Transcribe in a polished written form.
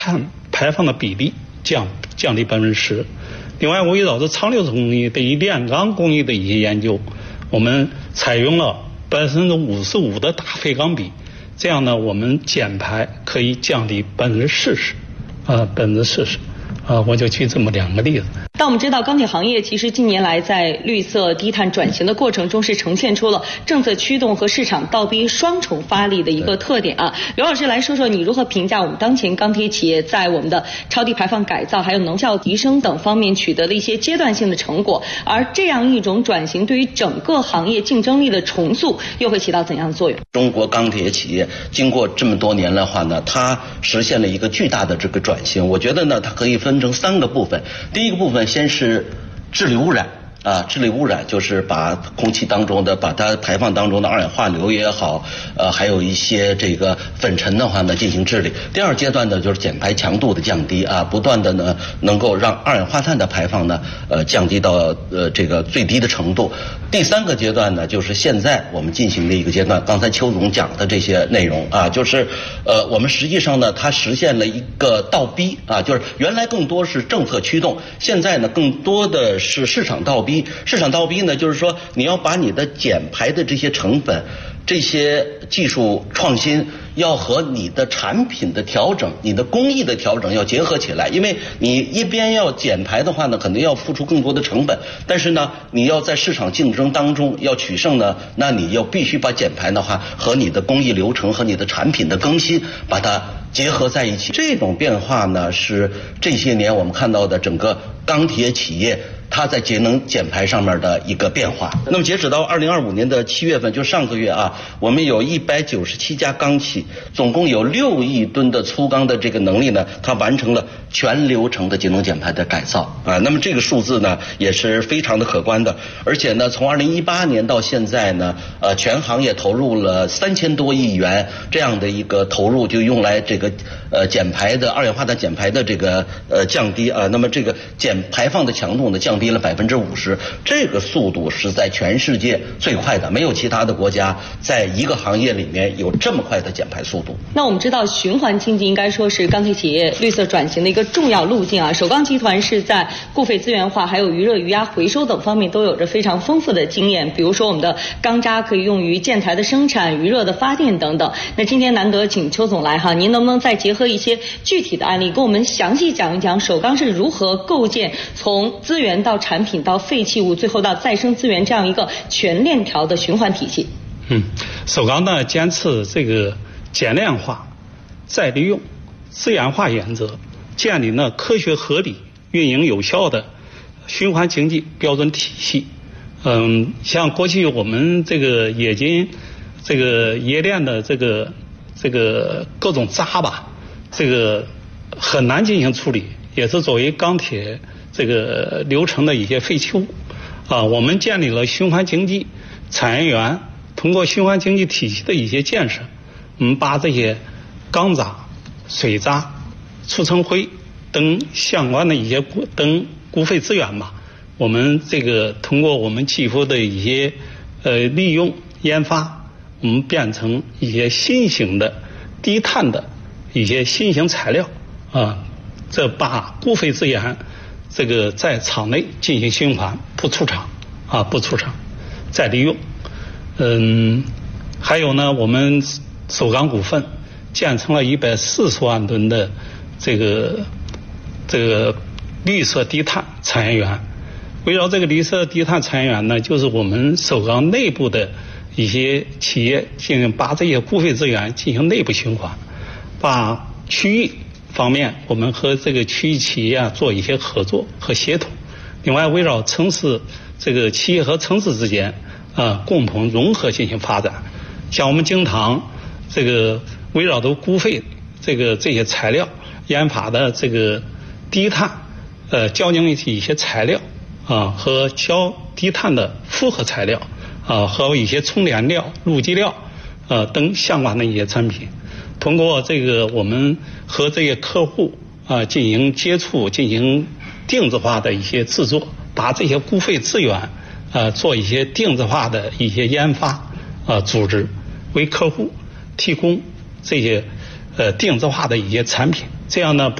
碳排放的比例降低10%。另外，围绕着长流程工艺对于炼钢工艺的一些研究，我们采用了55%的大废钢比，这样呢，我们减排可以降低40%，我就举这么2个例子。 但我们知道，钢铁行业其实近年来在绿色低碳转型的过程中，是呈现出了政策驱动和市场倒逼双重发力的一个特点啊。刘老师来说说，你如何评价我们当前钢铁企业在我们的超低排放改造、还有能效提升等方面取得了一些阶段性的成果？而这样一种转型对于整个行业竞争力的重塑，又会起到怎样的作用？ 中国钢铁企业经过这么多年的话呢，它实现了一个巨大的这个转型。我觉得呢，它可以分成3个部分。第一个部分先是治理污染治理污染就是把空气当中的、把它排放当中的二氧化硫也好，还有一些这个粉尘的话呢进行治理。第2阶段呢就是减排强度的降低不断的呢能够让二氧化碳的排放呢降低到这个最低的程度。第3个阶段呢就是现在我们进行的一个阶段，刚才邱总讲的这些内容就是我们实际上呢它实现了一个倒逼就是原来更多是政策驱动，现在呢更多的是市场倒逼。市场倒逼呢，就是说你要把你的减排的这些成本、这些技术创新，要和你的产品的调整、你的工艺的调整要结合起来。因为你一边要减排的话呢，肯定要付出更多的成本，但是呢，你要在市场竞争当中要取胜呢，那你要必须把减排的话和你的工艺流程和你的产品的更新把它结合在一起。这种变化呢，是这些年我们看到的整个钢铁企业它在节能减排上面的一个变化。那么截止到2025年的7月份，就上个月我们有197家钢企，总共有6亿吨的粗钢的这个能力呢，它完成了全流程的节能减排的改造那么这个数字呢也是非常的可观的。而且呢，从2018年到现在呢，全行业投入了3000多亿元这样的一个投入，就用来这个减排的二氧化碳减排的这个降低那么这个减排放的强度呢降低了50%，这个速度是在全世界最快的，没有其他的国家在一个行业里面有这么快的减排速度。 那我们知道，循环经济应该说是钢铁企业绿色转型的一个重要路径首钢集团是在固废资源化、还有余热余压回收等方面都有着非常丰富的经验。比如说，我们的钢渣可以用于建材的生产、余热的发电等等。那今天难得请邱总来您能不能再结合一些具体的案例，跟我们详细讲一讲首钢是如何构建从资源到产品到废弃物，最后到再生资源这样一个全链条的循环体系？ 首钢呢坚持这个减量化、再利用、资源化原则，建立了科学合理、运营有效的循环经济标准体系。像过去我们这个冶金、这个冶炼的这个各种渣这个很难进行处理，也是作为钢铁这个流程的一些废弃物我们建立了循环经济产业园，通过循环经济体系的一些建设，我们把这些钢渣、水渣、储存灰等相关的一些固废资源我们这个通过我们技术的一些利用研发，我们变成一些新型的低碳的一些新型材料这把固废资源这个在厂内进行循环，不出厂再利用。还有呢，我们首钢股份建成了140万吨的这个绿色低碳产业园。围绕这个绿色低碳产业园呢，就是我们首钢内部的一些企业把这些固废资源进行内部循环，把区域方面我们和这个区域企业做一些合作和协同。另外，围绕城市这个企业和城市之间共同融合进行发展。像我们经常这个围绕着固废这些材料研发的这个低碳交凝一些材料和较低碳的复合材料和一些充电料、路基料等相关的一些产品，通过这个我们和这些客户进行接触，进行定制化的一些制作，把这些固废资源做一些定制化的一些研发组织，为客户提供这些定制化的一些产品，这样呢